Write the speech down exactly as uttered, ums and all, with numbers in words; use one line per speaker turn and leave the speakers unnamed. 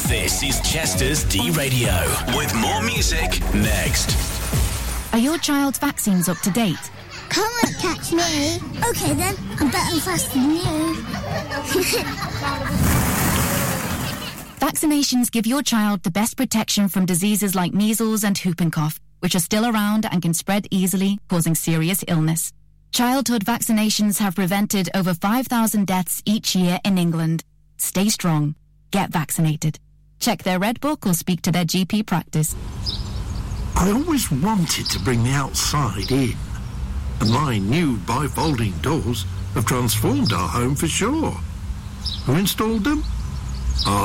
This is Chester's D Radio with more music next.
Are your child's vaccines up to date?
Can't catch me. Okay then, I'm better and faster than you.
Vaccinations give your child the best protection from diseases like measles and whooping cough, which are still around and can spread easily, causing serious illness. Childhood vaccinations have prevented over five thousand deaths each year in England. Stay strong. Get vaccinated. Check their Red Book or speak to their G P practice.
I always wanted to bring the outside in. And my new bifolding doors have transformed our home for sure. Who installed them? Our